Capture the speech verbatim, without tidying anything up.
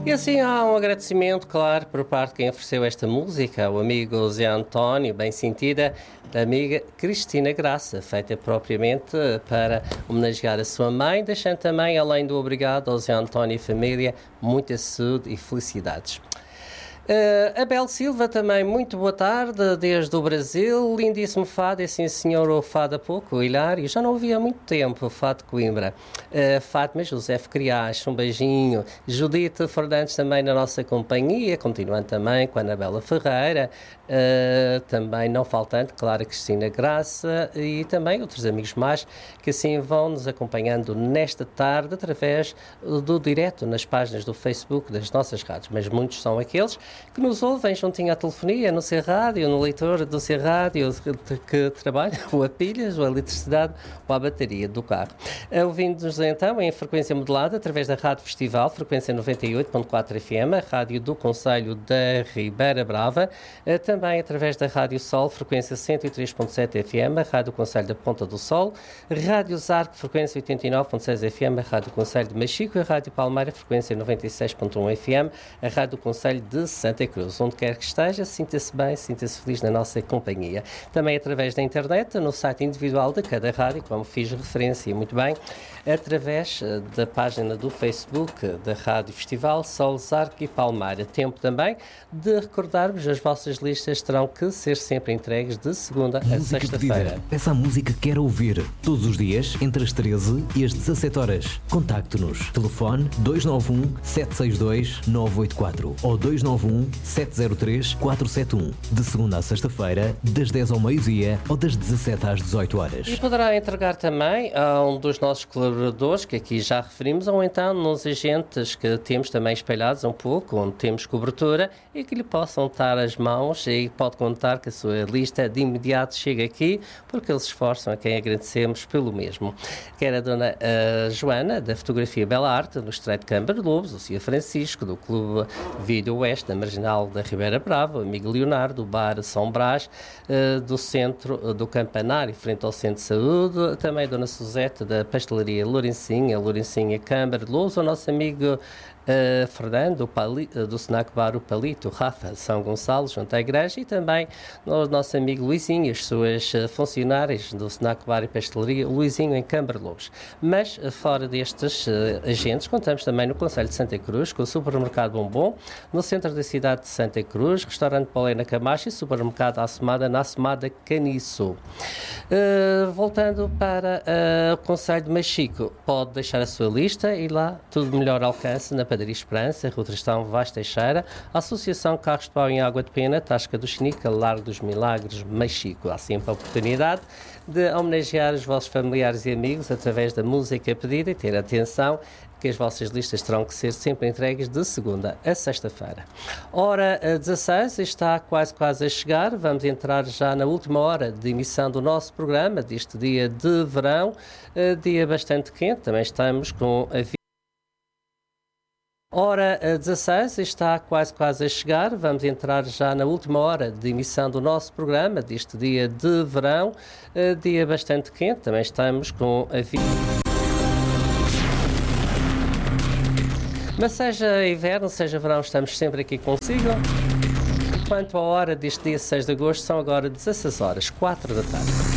E assim há um agradecimento, claro, por parte de quem ofereceu esta música, o amigo Zé António, bem sentida, da amiga Cristina Graça, feita propriamente para homenagear a sua mãe, deixando também, além do obrigado ao Zé António e família, muita saúde e felicidades. Uh, Abel Silva também, muito boa tarde, desde o Brasil, lindíssimo fado, é sim senhor, o fado há pouco, o Hilário, já não ouvi há muito tempo o fado de Coimbra. Uh, Fátima José Criás, um beijinho. Judite Fernandes também na nossa companhia, continuando também com a Anabela Ferreira, uh, também não faltando, claro, a Cristina Graça e também outros amigos mais que assim vão nos acompanhando nesta tarde através do direto nas páginas do Facebook das nossas rádios, mas muitos são aqueles que nos ouvem juntinho à telefonia, no seu rádio, no leitor do seu rádio, que, que trabalha ou a pilhas, ou a eletricidade, ou a bateria do carro. Ouvindo-nos então em frequência modulada, através da Rádio Festival, frequência noventa e oito ponto quatro F M, a rádio do Concelho da Ribeira Brava, também através da Rádio Sol, frequência cento e três ponto sete F M, a rádio do Concelho da Ponta do Sol, Rádio Zarco, frequência oitenta e nove ponto seis F M, a rádio do Concelho de Machico, e a Rádio Palmeira, frequência noventa e seis ponto um F M, a rádio do Concelho de Santa Cruz. Onde quer que esteja, sinta-se bem, sinta-se feliz na nossa companhia. Também através da internet, no site individual de cada rádio, como fiz referência muito bem, através da página do Facebook da Rádio Festival, Sol, Zarco e Palmeira. Tempo também de recordarmos, as vossas listas terão que ser sempre entregues de segunda a sexta-feira. Peça a música que quer ouvir, todos os dias, entre as treze e as dezassete horas. Contacte-nos. Telefone dois nove um, sete seis dois, nove oito quatro ou dois nove um, sete zero três, quatro sete um. De segunda a sexta-feira, das dez ao meio-dia ou das dezassete às dezoito horas. E poderá entregar também a um dos nossos colaboradores, que aqui já referimos, ou então nos agentes que temos também espalhados um pouco, onde temos cobertura, e que lhe possam estar as mãos, e pode contar que a sua lista de imediato chega aqui, porque eles se esforçam, a quem agradecemos pelo mesmo. Quer a dona uh, Joana, da Fotografia Bela Arte, no Estreito de Câmara de Lobos, o senhor Francisco, do Clube Vídeo Oeste, da Marginal da Ribeira Brava, o amigo Leonardo, do Bar São Brás, uh, do Centro uh, do Campanário, frente ao Centro de Saúde, também a dona Suzete, da Pastelaria Lourencinha, Lourencinha Câmara de Lobos, o nosso amigo Uh, Fernando, Pali, uh, do Snack Bar O Palito, Rafa, São Gonçalo, junto à igreja, e também o nosso amigo Luizinho, as suas uh, funcionárias do Snack Bar e Pastelaria, Luizinho em Câmara de Lobos. Mas, uh, fora destes uh, agentes, contamos também no Concelho de Santa Cruz, com o Supermercado Bombom, no centro da cidade de Santa Cruz, restaurante Paulina Camacho e supermercado Assomada, na Assomada Caniço. Uh, voltando para uh, o Concelho de Machico, pode deixar a sua lista e lá tudo melhor alcance na Padaria Esperança, Rua Tristão Vaz Teixeira, Associação Carros de Pau em Água de Pena, Tasca do Chinica, Largo dos Milagres, Machico. Há sempre a oportunidade de homenagear os vossos familiares e amigos através da música pedida e ter atenção que as vossas listas terão que ser sempre entregues de segunda a sexta-feira. Hora dezasseis, está quase quase a chegar, vamos entrar já na última hora de emissão do nosso programa, deste dia de verão, dia bastante quente, também estamos com a Hora dezasseis, está quase quase a chegar, vamos entrar já na última hora de emissão do nosso programa, deste dia de verão, dia bastante quente, também estamos com a... Mas seja inverno, seja verão, estamos sempre aqui consigo. Quanto à hora deste dia seis de agosto, são agora dezasseis horas, quatro da tarde.